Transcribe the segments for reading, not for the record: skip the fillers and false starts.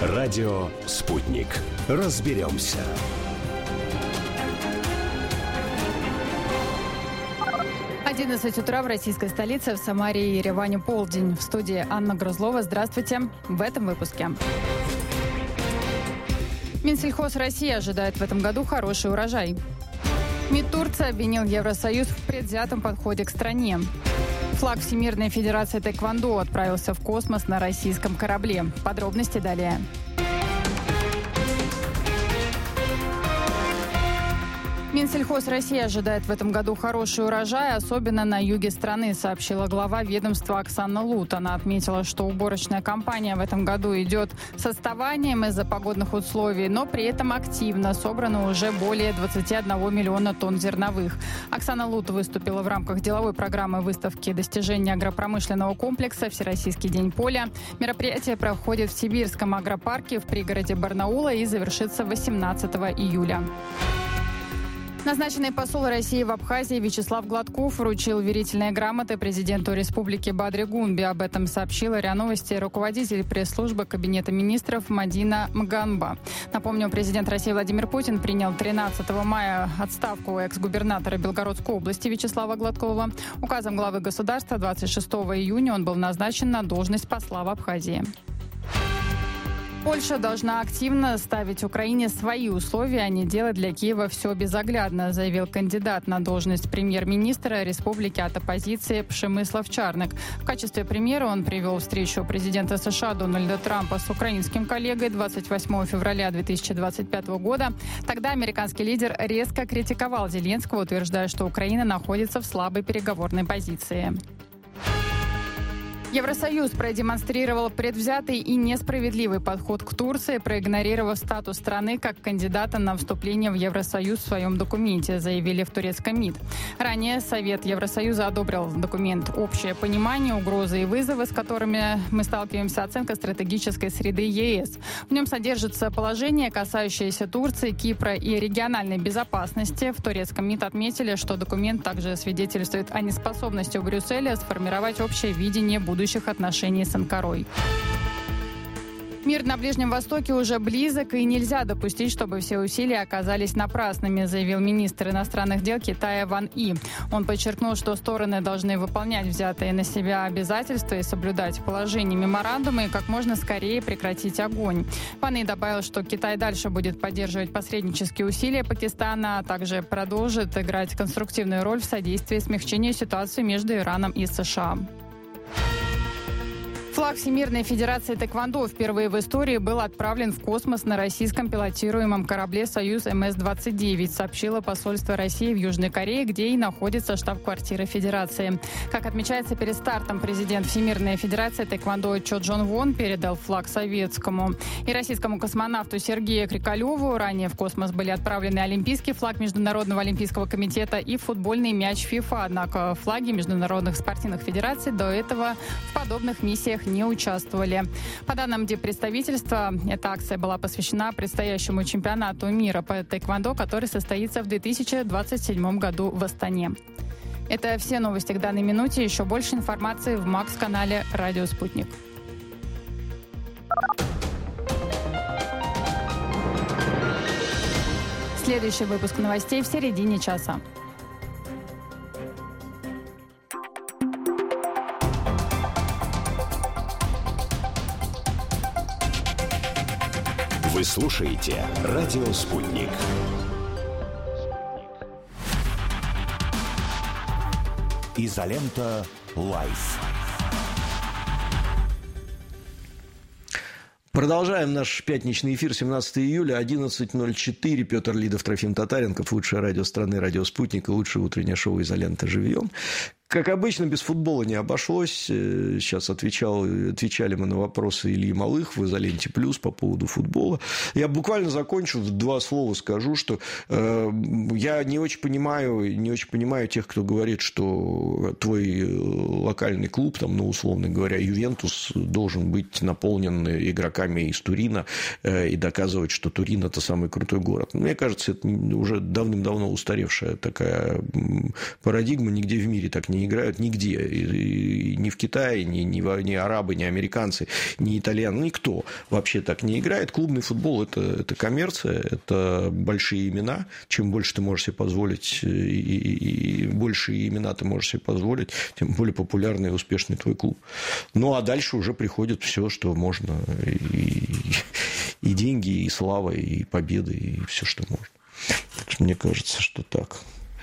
Радио «Спутник». Разберемся. «11 утра в российской столице, в Самаре и Ереване полдень. В студии Анна Грузлова. Здравствуйте. В этом выпуске. Минсельхоз России ожидает в этом году хороший урожай. МИД Турции обвинил Евросоюз в предвзятом подходе к стране. Флаг Всемирной Федерации Таэквондо отправился в космос на российском корабле. Подробности далее. Минсельхоз России ожидает в этом году хороший урожай, особенно на юге страны, сообщила глава ведомства Оксана Лут. Она отметила, что уборочная кампания в этом году идет с отставанием из-за погодных условий, но при этом активно. Собрано уже более 21 миллиона тонн зерновых. Оксана Лут выступила в рамках деловой программы выставки достижений агропромышленного комплекса «Всероссийский день поля». Мероприятие проходит в Сибирском агропарке в пригороде Барнаула и завершится 18 июля. Назначенный посол России в Абхазии Вячеслав Гладков вручил верительные грамоты президенту республики Бадре Гунби. Об этом сообщила РИА Новости руководитель пресс-службы Кабинета министров Мадина Мганба. Напомню, президент России Владимир Путин принял 13 мая отставку экс-губернатора Белгородской области Вячеслава Гладкова. Указом главы государства 26 июня он был назначен на должность посла в Абхазии. Польша должна активно ставить Украине свои условия, а не делать для Киева все безоглядно, заявил кандидат на должность премьер-министра республики от оппозиции Пшемыслав Чарник. В качестве примера он привел встречу президента США Дональда Трампа с украинским коллегой 28 февраля 2025 года. Тогда американский лидер резко критиковал Зеленского, утверждая, что Украина находится в слабой переговорной позиции. Евросоюз продемонстрировал предвзятый и несправедливый подход к Турции, проигнорировав статус страны как кандидата на вступление в Евросоюз в своем документе, заявили в турецком МИД. Ранее Совет Евросоюза одобрил документ «Общее понимание, угрозы и вызовы, с которыми мы сталкиваемся. Оценка стратегической среды ЕС». В нем содержится положение, касающееся Турции, Кипра и региональной безопасности. В турецком МИД отметили, что документ также свидетельствует о неспособности у Брюсселя сформировать общее видение будущего отношений с Анкарой. Мир на Ближнем Востоке уже близок, и нельзя допустить, чтобы все усилия оказались напрасными, заявил министр иностранных дел Китая Ван И. Он подчеркнул, что стороны должны выполнять взятые на себя обязательства и соблюдать положение меморандума и как можно скорее прекратить огонь. Ван И добавил, что Китай дальше будет поддерживать посреднические усилия Пакистана, а также продолжит играть конструктивную роль в содействии смягчению ситуации между Ираном и США. Флаг Всемирной Федерации Таэквондо впервые в истории был отправлен в космос на российском пилотируемом корабле «Союз МС-29», сообщило посольство России в Южной Корее, где и находится штаб-квартира Федерации. Как отмечается, перед стартом президент Всемирной Федерации Таэквондо Чо Джон Вон передал флаг советскому и российскому космонавту Сергею Крикалеву. Ранее в космос были отправлены олимпийский флаг Международного олимпийского комитета и футбольный мяч ФИФА. Однако флаги международных спортивных федераций до этого в подобных миссиях не участвовали. По данным диппредставительства, эта акция была посвящена предстоящему чемпионату мира по таэквондо, который состоится в 2027 году в Астане. Это все новости к данной минуте. Еще больше информации в МАКС-канале «Радио Спутник». Следующий выпуск новостей в середине часа. Вы слушаете «Радио Спутник». Изолента Лайф. Продолжаем наш пятничный эфир. 17 июля, 11:04. Петр Лидов, Трофим Татаренков. Лучшее радио страны, радио Спутник и лучшее утреннее шоу «Изолента. Живьем». Как обычно, без футбола не обошлось. Сейчас отвечали мы на вопросы Ильи Малых в «Изоленте плюс» по поводу футбола. Я буквально закончу, два слова скажу, что я не очень понимаю тех, кто говорит, что твой локальный клуб, там, ну, условно говоря, Ювентус, должен быть наполнен игроками из Турина и доказывать, что Турин – это самый крутой город. Мне кажется, это уже давным-давно устаревшая такая парадигма, нигде в мире так не не играют нигде. И ни в Китае, ни арабы, ни американцы, ни итальяны, никто вообще так не играет. Клубный футбол – это коммерция, это большие имена. Чем больше ты можешь себе позволить, и большие имена ты можешь себе позволить, тем более популярный и успешный твой клуб. Ну, а дальше уже приходит все, что можно. И деньги, и слава, и победы, и все, что можно. Мне кажется, что так.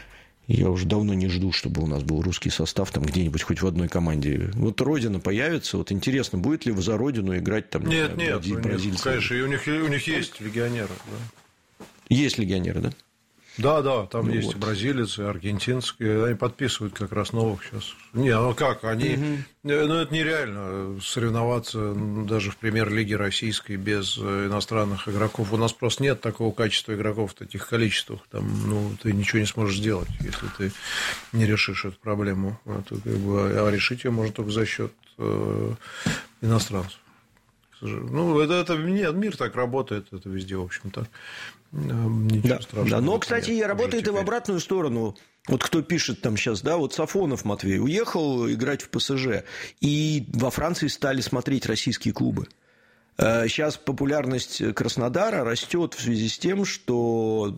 Я уже давно не жду, чтобы у нас был русский состав там где-нибудь хоть в одной команде. Вот Родина появится. Вот интересно, будет ли за Родину играть там бразильцы? Конечно, и у них есть легионеры. Да? Есть легионеры, да? Да, там ну есть вот. и бразилец, и аргентинские. Они подписывают как раз новых сейчас. Ну как, они... Ну, это нереально соревноваться даже в премьер-лиге российской без иностранных игроков. У нас просто нет такого качества игроков в таких количествах. Там, ты ничего не сможешь сделать, если ты не решишь эту проблему. А решить ее можно только за счет иностранцев. Ну, нет, мир так работает, это везде, в общем-то. Ничего страшного. Да. Но, кстати, работает и в обратную сторону. Вот кто пишет там сейчас, да, вот Сафонов Матвей уехал играть в ПСЖ, и во Франции стали смотреть российские клубы. Сейчас популярность Краснодара растет в связи с тем, что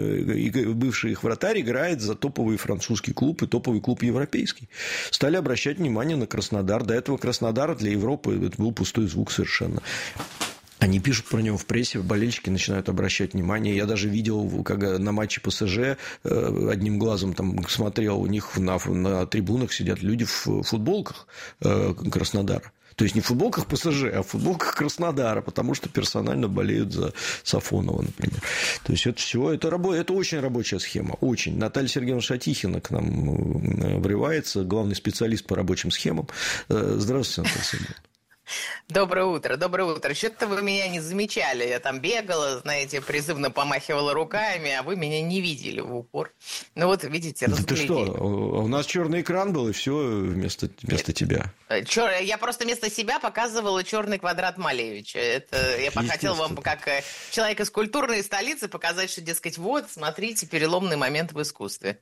бывший их вратарь играет за топовый французский клуб и топовый клуб европейский. Стали обращать внимание на Краснодар. До этого Краснодар для Европы это был пустой звук совершенно. Они пишут про него в прессе, болельщики начинают обращать внимание. Я даже видел, когда на матче ПСЖ одним глазом там смотрел, у них на трибунах сидят люди в футболках Краснодара. То есть не в футболках ПСЖ, а в футболках Краснодара, потому что персонально болеют за Сафонова, например. То есть это все, это очень рабочая схема, очень. Наталья Сергеевна Шатихина к нам врывается, главный специалист по рабочим схемам. Здравствуйте, Наталья Сергеевна. Доброе утро. Что-то вы меня не замечали. Я там бегала, знаете, призывно помахивала руками, а вы меня не видели в упор. Ну вот, видите, разглядели. Ты что? У нас черный экран был, и все вместо тебя. Я просто вместо себя показывала черный квадрат Малевича. Это я хотела вам, как человек из культурной столицы, показать, что, дескать, вот, смотрите, переломный момент в искусстве.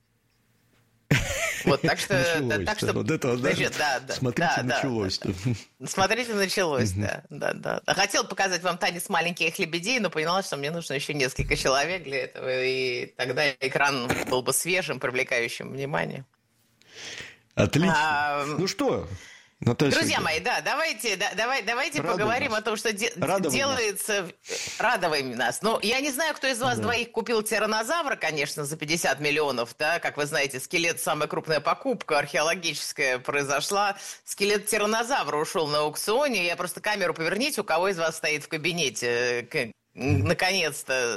Вот, так что... Смотрите, началось. Смотрите, началось, да. Хотела показать вам танец маленьких лебедей, но поняла, что мне нужно еще несколько человек для этого, и тогда экран был бы свежим, привлекающим внимание. Отлично. Ну что... Наталья Друзья Сергеевна. мои, да, давайте поговорим о том, что делается... Радуем нас. Ну, я не знаю, кто из вас двоих купил тираннозавра, конечно, за 50 миллионов, да, как вы знаете, скелет – самая крупная покупка археологическая произошла. Скелет тираннозавра ушел на аукционе, я просто камеру поверните, у кого из вас стоит в кабинете... Наконец-то.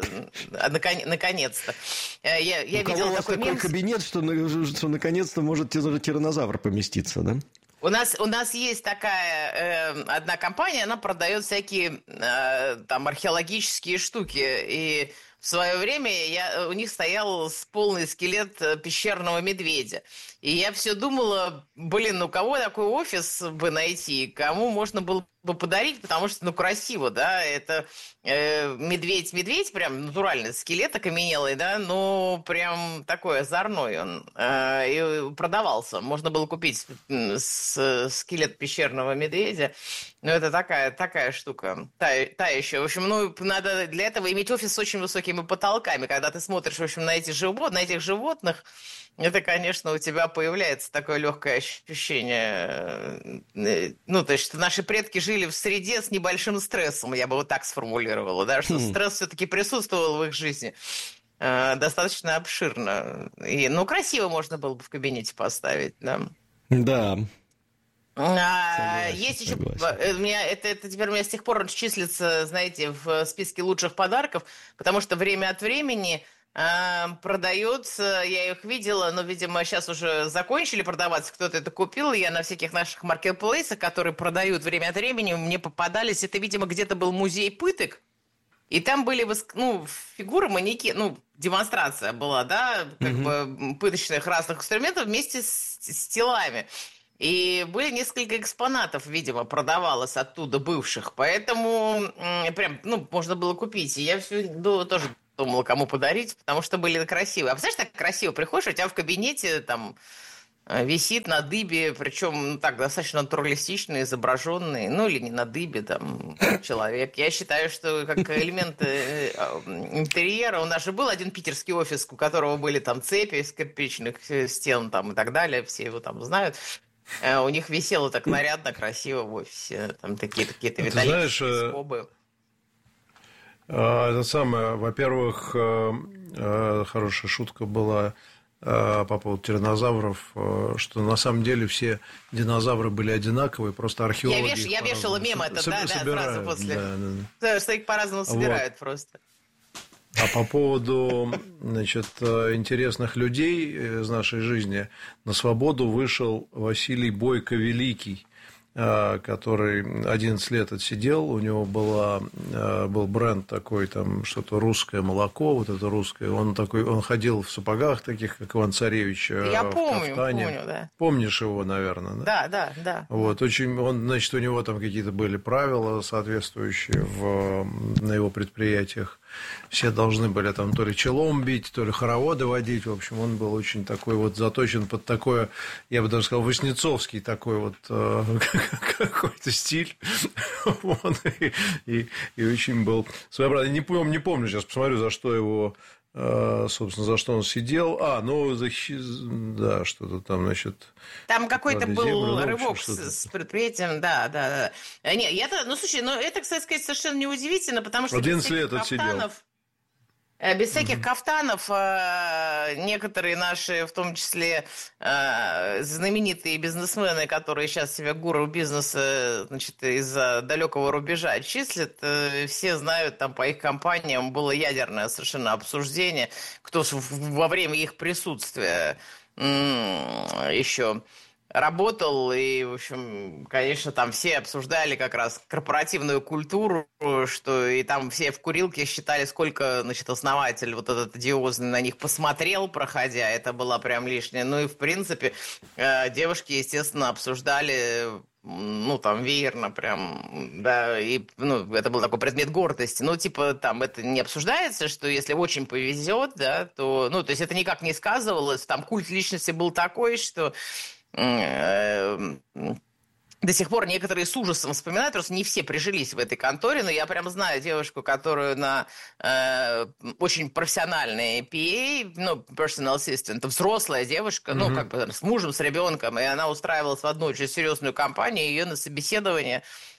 Я видел такой мем. Кабинет, что наконец-то может тираннозавр поместиться, да? У нас есть такая одна компания, она продает всякие там археологические штуки. И в свое время у них стоял полный скелет пещерного медведя. И я все думала, у кого такой офис бы найти, кому можно было бы подарить, потому что, красиво, да, это медведь прям натуральный, скелет окаменелый, да, прям такой озорной он, и продавался. Можно было купить скелет пещерного медведя, это такая штука, та еще. В общем, надо для этого иметь офис с очень высокими потолками. Когда ты смотришь, в общем, на этих животных, это, конечно, у тебя появляется такое легкое ощущение, то есть, что наши предки жили в среде с небольшим стрессом, я бы вот так сформулировала, да, что стресс все-таки присутствовал в их жизни достаточно обширно. И, красиво можно было бы в кабинете поставить, да. Да. Есть еще... Это теперь у меня с тех пор числится, знаете, в списке лучших подарков, потому что время от времени... продаются, я их видела, но, видимо, сейчас уже закончили продаваться, кто-то это купил, я на всяких наших маркетплейсах, которые продают время от времени, мне попадались, это, видимо, где-то был музей пыток, и там были, фигуры, манекен, демонстрация была, да, как бы пыточных разных инструментов вместе с телами. И были несколько экспонатов, видимо, продавалось оттуда бывших, поэтому прям, можно было купить, и я все тоже думала, кому подарить, потому что были красивые. А представляешь, так красиво приходишь, у тебя в кабинете там висит на дыбе, причем так достаточно натуралистично изображенный, ну или не на дыбе, там, человек. Я считаю, что как элемент интерьера, у нас же был один питерский офис, у которого были там цепи из кирпичных стен там, и так далее, все его там знают. У них висело так нарядно, красиво в офисе, там такие какие-то металлические скобы. Это самое, во-первых, хорошая шутка была по поводу тираннозавров, что на самом деле все динозавры были одинаковые, просто археологи... Я вешала мем это, сразу после. Да. Что их по-разному собирают просто. А по поводу, значит, интересных людей из нашей жизни, на свободу вышел Василий Бойко Великий, который 11 лет отсидел, у него был бренд такой, там что-то русское молоко, вот это русское, он ходил в сапогах таких, как Иван-Царевич, я в помню, кафтане. Да. Помнишь его, наверное, да? Да. Вот, значит, у него там какие-то были правила соответствующие на его предприятиях. Все должны были там то ли челом бить, то ли хороводы водить. В общем, он был очень такой вот заточен под такое, я бы даже сказал, воснецовский такой вот какой-то стиль. И очень был своеобразный. Не помню, сейчас посмотрю, за что его, собственно, за что он сидел. Да, что-то там, значит... Там какой-то был рывок с предприятием, да. Нет, слушай, это, кстати сказать, совершенно неудивительно, потому что... 11 лет отсидел. Без всяких кафтанов некоторые наши, в том числе знаменитые бизнесмены, которые сейчас себя гуру бизнеса, значит, из-за далекого рубежа числят, все знают, там по их компаниям было ядерное совершенно обсуждение, кто во время их присутствия еще работал, и, в общем, конечно, там все обсуждали как раз корпоративную культуру, что и там все в курилке считали, сколько, значит, основатель вот этот одиозный на них посмотрел, проходя, это было прям лишнее. Ну и, в принципе, девушки, естественно, обсуждали, ну, там, веерно прям, да, и, ну, это был такой предмет гордости. Ну, типа, там, это не обсуждается, что если очень повезет, да, то, ну, то есть это никак не сказывалось, там культ личности был такой, что до сих пор некоторые с ужасом вспоминают, просто не все прижились в этой конторе, но я прям знаю девушку, которую на очень профессиональный PA, ну, personal assistant, взрослая девушка, ну, как бы с мужем, с ребенком, и она устраивалась в одну очень серьезную компанию, ее на собеседование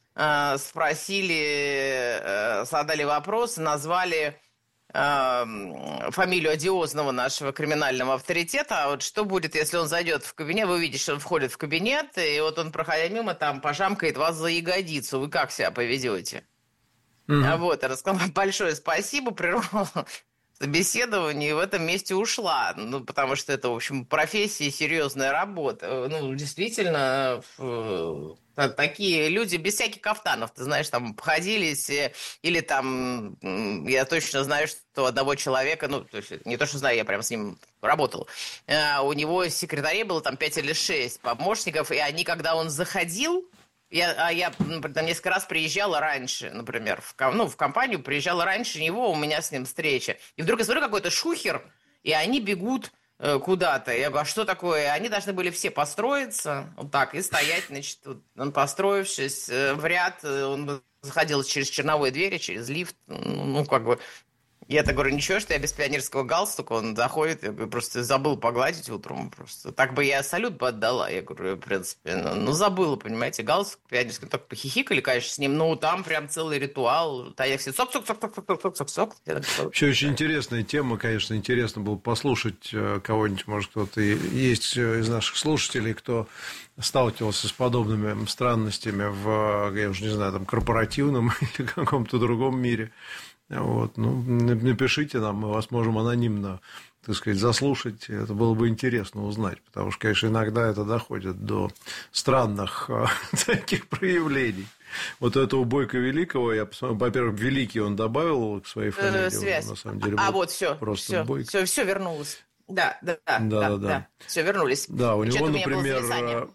спросили, задали вопрос, назвали фамилию одиозного нашего криминального авторитета, а вот что будет, если он зайдет в кабинет, вы увидите, что он входит в кабинет, и вот он, проходя мимо, там пожамкает вас за ягодицу, вы как себя поведете? Вот, я рассказала, большое спасибо, прервала собеседование, и в этом месте ушла, ну, потому что это, в общем, профессия, серьезная работа, ну, действительно, такие люди без всяких кафтанов, ты знаешь, там походились, или там, я точно знаю, что одного человека, ну, то есть не то, что знаю, я прям с ним работал, у него секретарей было там 5 или 6 помощников, и они, когда он заходил, я там несколько раз приезжала раньше, например, в компанию приезжала раньше него, у меня с ним встреча, и вдруг я смотрю, какой-то шухер, и они бегут куда-то. Я говорю, а что такое? Они должны были все построиться, вот так, и стоять, значит, вот, он построившись в ряд, он заходил через черновые двери, через лифт, ну, как бы, я-то говорю, ничего, что я без пионерского галстука, он заходит, я говорю, просто забыл погладить утром, просто, так бы я салют бы отдала, я говорю, в принципе, ну, забыла, понимаете, галстук пионерский, так похихикали, конечно, с ним, но там прям целый ритуал, я все сок-сок-сок-сок-сок-сок-сок. Вообще очень интересная тема, конечно, интересно было послушать кого-нибудь, может, кто-то есть из наших слушателей, кто сталкивался с подобными странностями я уже не знаю, там, корпоративном или каком-то другом мире. Вот, ну, напишите нам, мы вас можем анонимно, так сказать, заслушать. Это было бы интересно узнать, потому что, конечно, иногда это доходит до странных таких проявлений. Вот этого Бойко Великого, я посмотрел, во-первых, Великий он добавил к своей фамилии. Связь. На самом деле, вот все, все вернулось. Да. Все вернулись. Да, у него, например,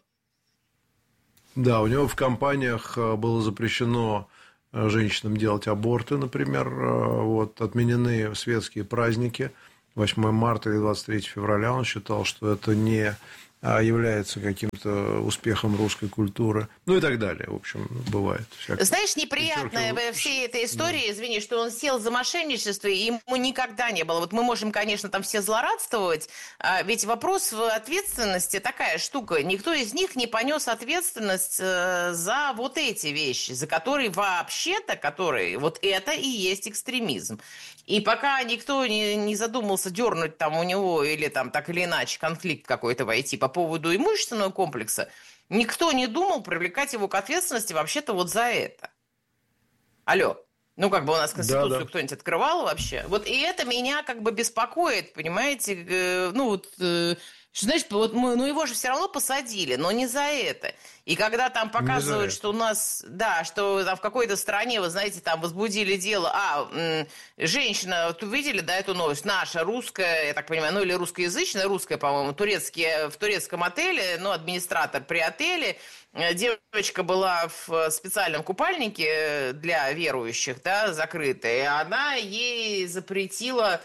у него в компаниях было запрещено женщинам делать аборты, например, вот, отменены светские праздники, 8 марта и 23 февраля, он считал, что это не является каким-то успехом русской культуры, ну и так далее. В общем, бывает всякое. Знаешь, неприятное во всей этой истории, извини, что он сел за мошенничество, и ему никогда не было. Вот мы можем, конечно, там все злорадствовать, ведь вопрос в ответственности такая штука. Никто из них не понес ответственность за вот эти вещи, за которые вообще-то, которые вот это и есть экстремизм. И пока никто не задумался дернуть там у него или там так или иначе конфликт какой-то войти по поводу имущественного комплекса, никто не думал привлекать его к ответственности вообще-то вот за это. Алло. Ну, как бы у нас Конституцию кто-нибудь открывал вообще? Вот и это меня как бы беспокоит, понимаете? Знаешь, вот его же все равно посадили, но не за это. И когда там показывают, что у нас, что там в какой-то стране, вы знаете, там возбудили дело, женщина, вот вы видели, эту новость, наша, русская, я так понимаю, или русскоязычная, русская, по-моему, в турецком отеле, администратор при отеле, девочка была в специальном купальнике для верующих, закрытой, и она ей запретила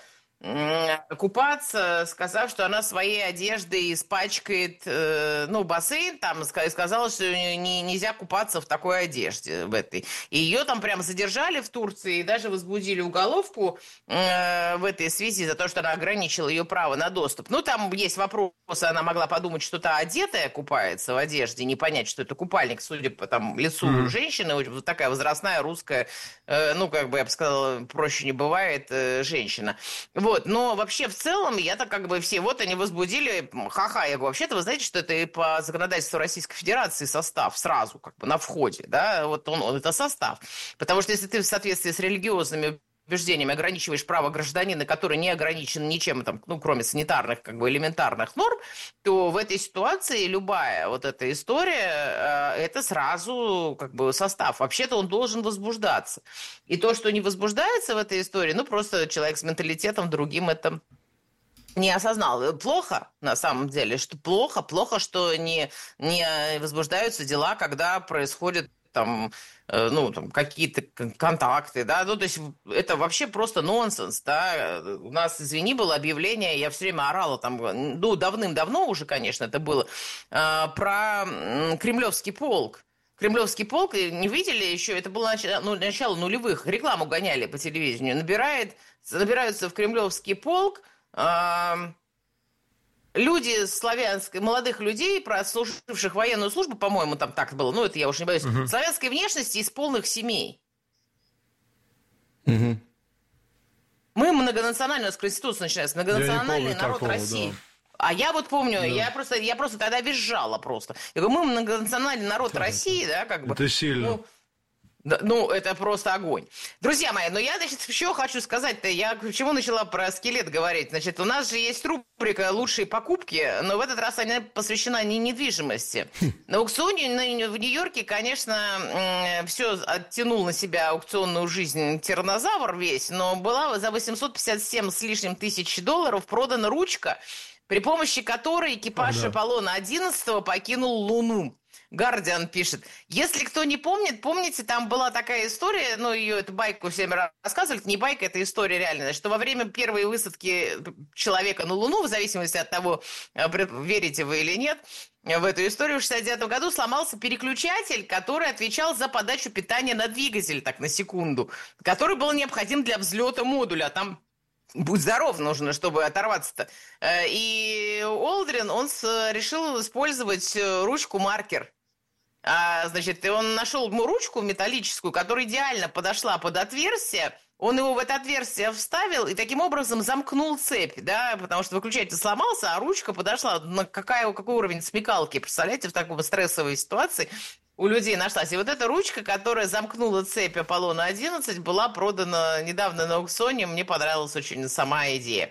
купаться, сказав, что она своей одеждой испачкает бассейн, там, и сказала, что нельзя купаться в такой одежде в этой. И ее там прям задержали в Турции и даже возбудили уголовку в этой связи за то, что она ограничила ее право на доступ. Там есть вопросы, она могла подумать, что та одетая купается в одежде, не понять, что это купальник, судя по лицу женщины, вот такая возрастная русская, я бы сказала, проще не бывает, женщина. Но вообще в целом я-то все, они возбудили, я говорю, вообще-то вы знаете, что это и по законодательству Российской Федерации состав сразу, на входе, он это состав. Потому что если ты в соответствии с религиозными убеждениями ограничиваешь право гражданина, который не ограничен ничем, кроме санитарных, элементарных норм, то в этой ситуации любая вот эта история, это сразу состав. Вообще-то он должен возбуждаться. И то, что не возбуждается в этой истории, просто человек с менталитетом другим это не осознал. Плохо, на самом деле, что плохо, что не возбуждаются дела, когда происходит какие-то контакты, то есть это вообще просто нонсенс, У нас, извини, было объявление, я все время орала давным-давно уже, конечно, это было, про Кремлевский полк. Кремлевский полк, не видели еще, это было начало нулевых, рекламу гоняли по телевидению, набираются в Кремлевский полк люди славянской, молодых людей, прослуживших военную службу, по-моему, там так было, это я уж не боюсь, славянской внешности из полных семей. Мы многонациональная, у нас Конституция начинается, многонациональный народ такого, России. Да. А я помню, я просто тогда визжала просто. Я говорю, мы многонациональный народ России, Это сильно. Это просто огонь. Друзья мои, я, еще хочу сказать-то, я почему начала про скелет говорить. У нас же есть рубрика «Лучшие покупки», но в этот раз она посвящена недвижимости. На аукционе в Нью-Йорке, конечно, все оттянул на себя аукционную жизнь тираннозавр весь, но была за 857 с лишним тысяч долларов продана ручка, при помощи которой экипаж Аполлона-11 покинул Луну. Гардиан пишет. Если кто не помнит, помните, там была такая история, ее эту байку всем рассказывали, это не байка, это история реальная, что во время первой высадки человека на Луну, в зависимости от того, верите вы или нет, в эту историю в 1969 году сломался переключатель, который отвечал за подачу питания на двигатель, так, на секунду, который был необходим для взлета модуля, там будь здоров, нужно, чтобы оторваться-то. И Олдрин, он решил использовать ручку-маркер. И он нашел ручку металлическую, которая идеально подошла под отверстие. Он его в это отверстие вставил и таким образом замкнул цепь, потому что выключатель сломался, а ручка подошла. Какой уровень смекалки, представляете, в такой стрессовой ситуации у людей нашлась. И вот эта ручка, которая замкнула цепь Аполлона-11, была продана недавно на аукционе. Мне понравилась очень сама идея.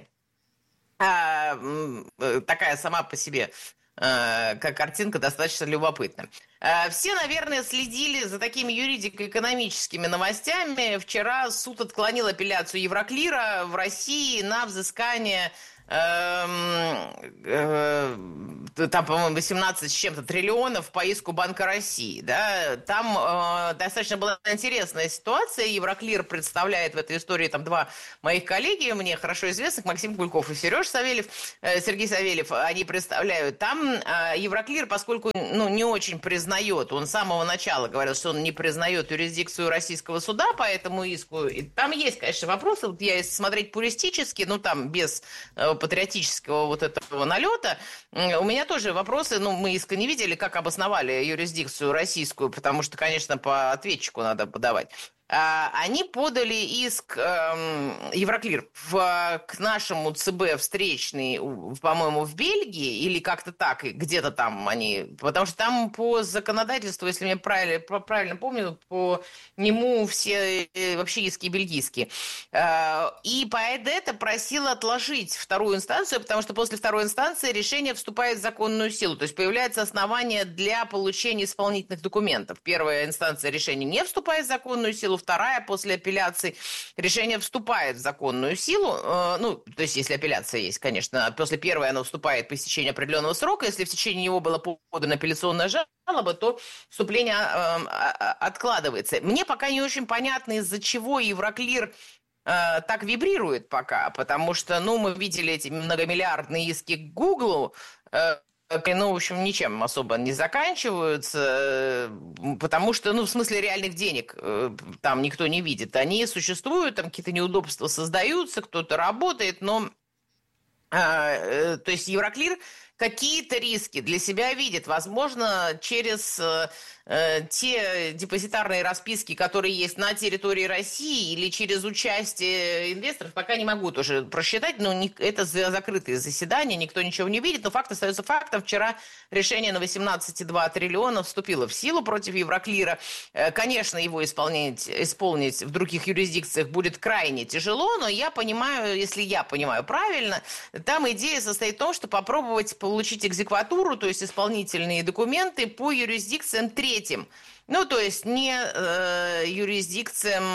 Такая сама по себе как картинка достаточно любопытная. Все, наверное, следили за такими юридико-экономическими новостями. Вчера суд отклонил апелляцию Евроклира в России на взыскание там, по-моему, 18 с чем-то триллионов по иску Банка России. Да? Там достаточно была интересная ситуация. Евроклир представляет в этой истории там два моих коллеги, мне хорошо известных, Максим Кульков и Сергей Савельев, они представляют. Там Евроклир, поскольку не очень признает, он с самого начала говорил, что он не признает юрисдикцию российского суда по этому иску. И там есть, конечно, вопросы. Вот я, если смотреть пуристически, там без патриотического вот этого налета, у меня тоже вопросы, мы иска не видели, как обосновали юрисдикцию российскую, потому что, конечно, по ответчику надо подавать. Они подали иск Евроклир к нашему ЦБ встречный, по-моему, в Бельгии, или как-то так, где-то там они, потому что там по законодательству, если я правильно помню, по нему все вообще иски бельгийские. И это просил отложить вторую инстанцию, потому что после второй инстанции решение вступает в законную силу, то есть появляется основание для получения исполнительных документов. Первая инстанция решения не вступает в законную силу, вторая после апелляции решение вступает в законную силу, то есть если апелляция есть, конечно, после первой оно вступает по истечении определенного срока, если в течение него была подана апелляционная жалоба, то вступление откладывается. Мне пока не очень понятно, из-за чего Евроклир так вибрирует пока, потому что, мы видели эти многомиллиардные иски к Гуглу, в общем, ничем особо не заканчиваются, потому что, в смысле реальных денег там никто не видит. Они существуют, там какие-то неудобства создаются, кто-то работает, но... то есть Евроклир какие-то риски для себя видит, возможно, через те депозитарные расписки, которые есть на территории России, или через участие инвесторов, пока не могу тоже просчитать, но это закрытые заседания, никто ничего не видит, но факт остается фактом. Вчера решение на 18,2 триллиона вступило в силу против Евроклира. Конечно, его исполнить в других юрисдикциях будет крайне тяжело, но я понимаю, если я понимаю правильно, там идея состоит в том, что попробовать получить экзекватуру, то есть исполнительные документы по юрисдикциям третьим. То есть не юрисдикциям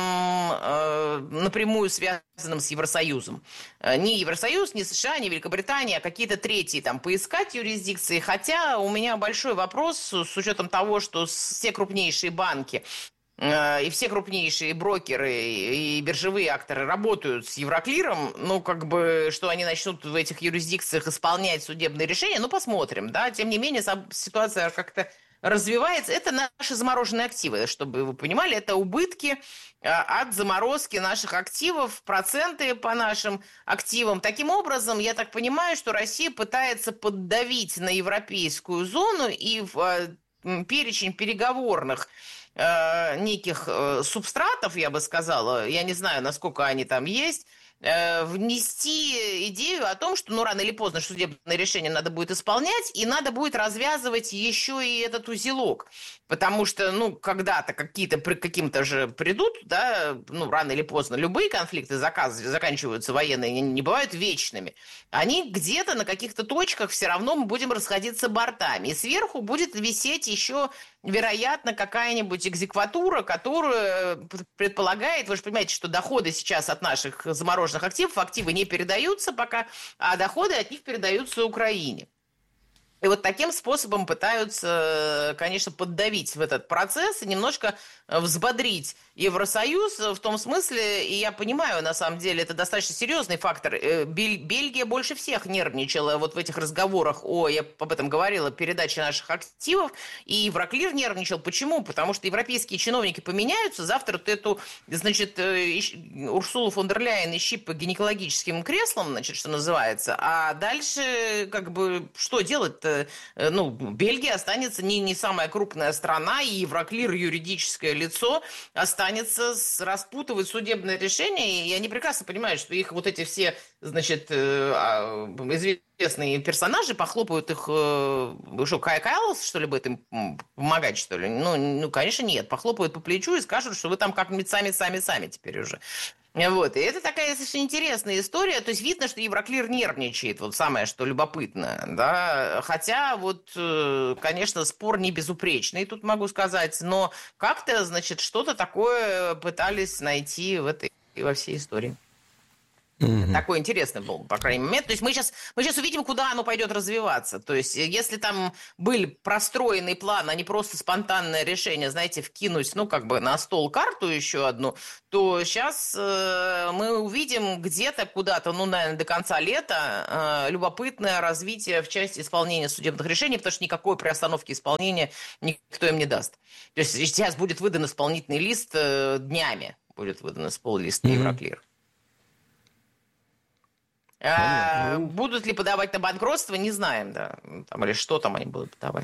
напрямую связанным с Евросоюзом. Ни Евросоюз, ни США, ни Великобритания, а какие-то третьи там поискать юрисдикции. Хотя у меня большой вопрос с учетом того, что все крупнейшие банки и все крупнейшие брокеры и биржевые акторы работают с Евроклиром, что они начнут в этих юрисдикциях исполнять судебные решения, посмотрим, да. Тем не менее, ситуация как-то развивается. Это наши замороженные активы, чтобы вы понимали, это убытки от заморозки наших активов, проценты по нашим активам. Таким образом, я так понимаю, что Россия пытается поддавить на европейскую зону и в перечень переговорных неких субстратов, я бы сказала, я не знаю, насколько они там есть, внести идею о том, что рано или поздно судебное решение надо будет исполнять, и надо будет развязывать еще и этот узелок. Потому что, когда-то каким-то же придут, да, рано или поздно любые конфликты заканчиваются военные, не бывают вечными. Они где-то на каких-то точках все равно мы будем расходиться бортами. И сверху будет висеть еще, вероятно, какая-нибудь экзекватура, которая предполагает, вы же понимаете, что доходы сейчас от наших замороженных активы не передаются пока, а доходы от них передаются Украине. И вот таким способом пытаются, конечно, поддавить в этот процесс и немножко взбодрить Евросоюз в том смысле, и я понимаю, на самом деле, это достаточно серьезный фактор. Бельгия больше всех нервничала вот в этих разговорах я об этом говорила, передаче наших активов, и Евроклир нервничал. Почему? Потому что европейские чиновники поменяются, завтра Урсулу фон дер Ляйен ищи по гинекологическим креслам, что называется, а дальше, что делать-то? Бельгия останется не самая крупная страна, и Евроклир, юридическое лицо, останется распутывать судебное решение, и они прекрасно понимают, что их вот эти все, известные персонажи похлопают их, Кая Кайлас, что ли, будет им помогать, что ли? Конечно, нет. Похлопают по плечу и скажут, что вы там как-нибудь сами теперь уже. Вот. И это такая достаточно интересная история. То есть видно, что Евроклир нервничает, вот самое, что любопытно. Да? Хотя, конечно, спор не безупречный, тут могу сказать, но как-то, что-то такое пытались найти во всей истории. Такой интересный был, по крайней мере, момент. То есть мы сейчас увидим, куда оно пойдет развиваться. То есть если там был простроенный план, а не просто спонтанное решение, знаете, вкинуть, на стол карту еще одну, то сейчас мы увидим где-то куда-то, наверное, до конца лета любопытное развитие в части исполнения судебных решений, потому что никакой приостановки исполнения никто им не даст. То есть сейчас будет выдан исполнительный лист днями, будет выдан исполнительный лист Евроклир. Будут ли подавать на банкротство, не знаем, да. Или что там они будут подавать.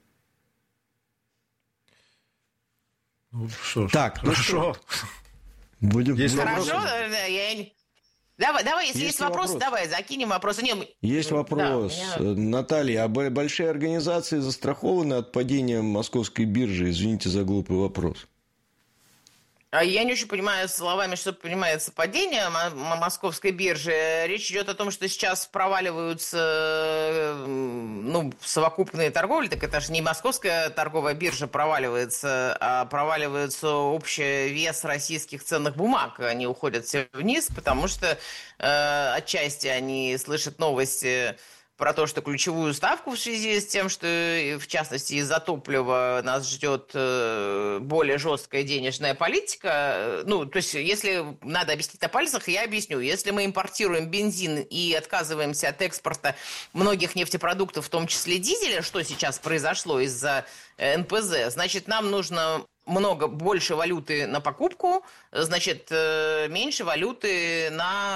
Что ж, так, хорошо. Будем. Хорошо, Давай, если есть вопросы, давай, закинем вопросы. Есть вопрос. Да, Наталья, а большие организации застрахованы от падения московской биржи? Извините за глупый вопрос. Я не очень понимаю словами, что понимается падение московской биржи. Речь идет о том, что сейчас проваливаются совокупные торговли. Так это же не московская торговая биржа проваливается, а проваливается общий вес российских ценных бумаг. Они уходят все вниз, потому что отчасти они слышат новости про то, что ключевую ставку в связи с тем, что, в частности, из-за топлива нас ждет более жесткая денежная политика. То есть, если надо объяснить на пальцах, я объясню. Если мы импортируем бензин и отказываемся от экспорта многих нефтепродуктов, в том числе дизеля, что сейчас произошло из-за НПЗ, значит, нам нужно больше валюты на покупку, значит, меньше валюты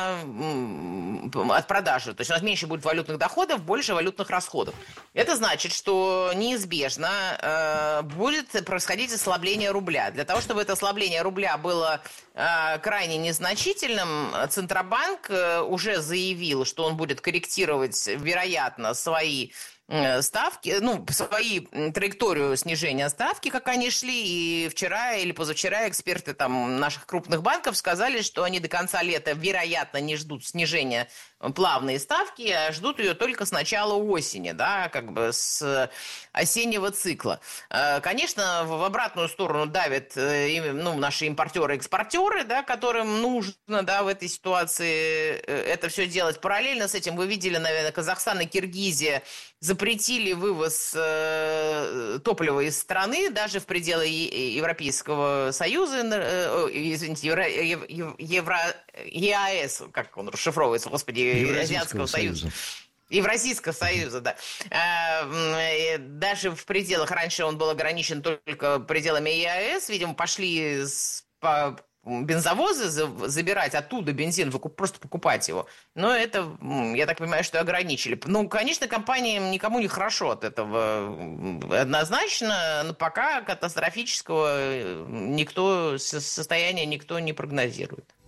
от продажи. То есть у нас меньше будет валютных доходов, больше валютных расходов. Это значит, что неизбежно будет происходить ослабление рубля. Для того, чтобы это ослабление рубля было крайне незначительным, Центробанк уже заявил, что он будет корректировать, вероятно, свои ставки, свои траекторию снижения ставки, как они шли, и вчера или позавчера эксперты наших крупных банков сказали, что они до конца лета, вероятно, не ждут снижения плавные ставки, а ждут ее только с начала осени, да, с осеннего цикла. Конечно, в обратную сторону давят наши импортеры-экспортеры, да, которым нужно, да, в этой ситуации это все делать. Параллельно с этим вы видели, наверное, Казахстан и Киргизия запретили вывоз топлива из страны, даже в пределы Европейского Союза, ЕАЭС, как он расшифровывается, господи, Азиатского Союза. Евразийского Союза, да. Даже в пределах, раньше он был ограничен только пределами ЕАЭС, видимо, пошли бензовозы забирать оттуда бензин, просто покупать его. Но это, я так понимаю, что ограничили. Конечно, компаниям никому не хорошо от этого однозначно, но пока катастрофического состояния никто не прогнозирует.